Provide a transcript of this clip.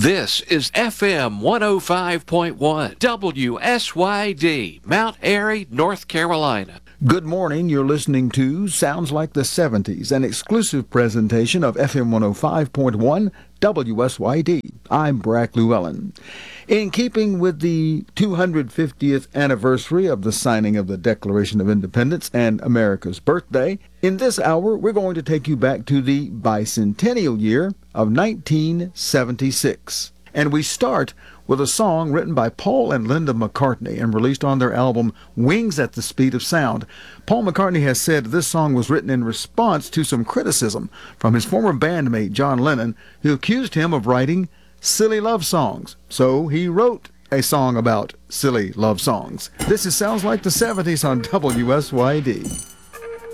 This is FM 105.1 WSYD, Mount Airy, North Carolina. Good morning. You're listening to Sounds Like the 70s, an exclusive presentation of FM 105.1 WSYD. I'm Brack Llewellyn. In keeping with the 250th anniversary of the signing of the Declaration of Independence and America's birthday, in this hour we're going to take you back to the bicentennial year of 1976. And we start with a song written by Paul and Linda McCartney and released on their album Wings at the Speed of Sound. Paul McCartney has said this song was written in response to some criticism from his former bandmate John Lennon, who accused him of writing silly love songs. So he wrote a song about silly love songs. This is Sounds Like the 70s on WSYD.